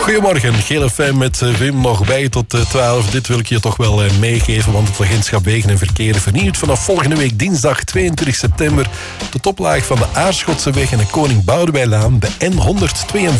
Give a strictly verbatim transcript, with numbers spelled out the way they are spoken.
Goedemorgen, Gele F M met Wim nog bij tot twaalf. Dit wil ik je toch wel meegeven, want het agentschap Wegen en Verkeer vernieuwt vanaf volgende week dinsdag tweeëntwintig september de toplaag van de Aarschotse weg en de Koning Boudewijnlaan, de N honderdtweeënveertig.